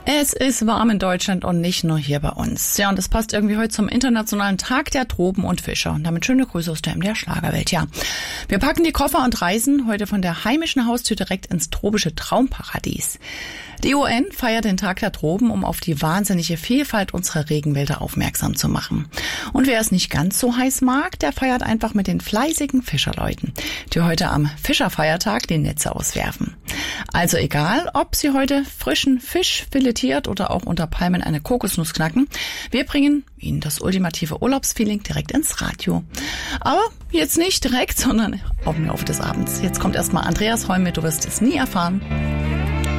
Es ist warm in Deutschland und nicht nur hier bei uns. Ja, und das passt irgendwie heute zum Internationalen Tag der Tropen und Fischer. Und damit schöne Grüße aus der MDR Schlagerwelt. Ja, wir packen die Koffer und reisen heute von der heimischen Haustür direkt ins tropische Traumparadies. Die UN feiert den Tag der Tropen, um auf die wahnsinnige Vielfalt unserer Regenwälder aufmerksam zu machen. Und wer es nicht ganz so heiß mag, der feiert einfach mit den fleißigen Fischerleuten, die heute am Fischerfeiertag die Netze auswerfen. Also egal, ob Sie heute frischen Fisch filetiert oder auch unter Palmen eine Kokosnuss knacken, wir bringen Ihnen das ultimative Urlaubsfeeling direkt ins Radio. Aber jetzt nicht direkt, sondern im Laufe des Abends. Jetzt kommt erstmal Andreas Holm mit Du wirst es nie erfahren.